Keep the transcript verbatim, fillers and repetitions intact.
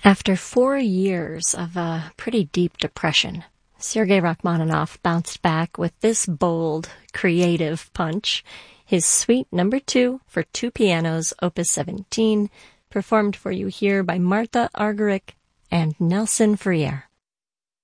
After four years of a pretty deep depression, Sergei Rachmaninoff bounced back with this bold, creative punch, his Suite Number Two for two pianos, Opus seventeen, performed for you here by Martha Argerich and Nelson Freire.